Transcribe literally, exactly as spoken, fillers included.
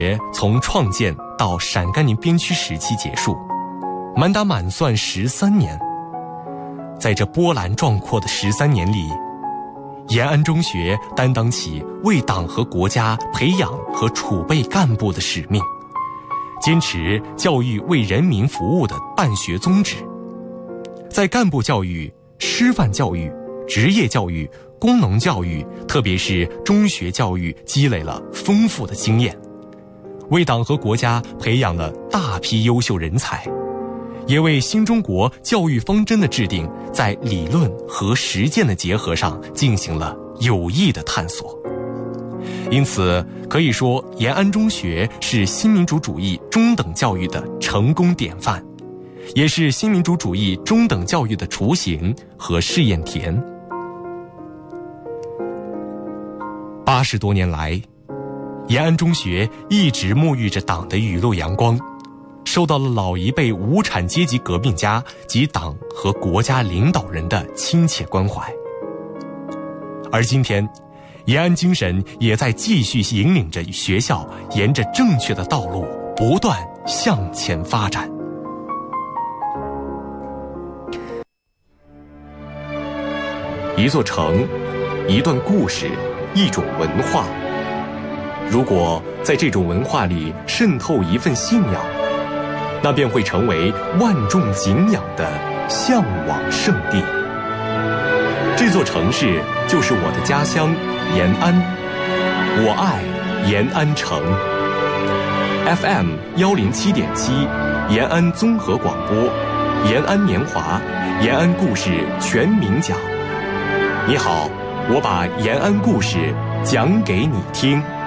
从创建到陕甘宁边区时期结束，满打满算十三年。在这波澜壮阔的十三年里，延安中学担当起为党和国家培养和储备干部的使命，坚持教育为人民服务的办学宗旨，在干部教育、师范教育、职业教育、工农教育，特别是中学教育积累了丰富的经验，为党和国家培养了大批优秀人才，也为新中国教育方针的制定在理论和实践的结合上进行了有益的探索。因此可以说，延安中学是新民主主义中等教育的成功典范，也是新民主主义中等教育的雏形和试验田。八十多年来，延安中学一直沐浴着党的雨露阳光，受到了老一辈无产阶级革命家及党和国家领导人的亲切关怀。而今天，延安精神也在继续引领着学校沿着正确的道路不断向前发展。一座城，一段故事，一种文化。如果在这种文化里渗透一份信仰，那便会成为万众敬仰的向往圣地。这座城市就是我的家乡延安，我爱延安城。F M 幺零七点七，延安综合广播，延安年华，延安故事全民讲。你好，我把延安故事讲给你听。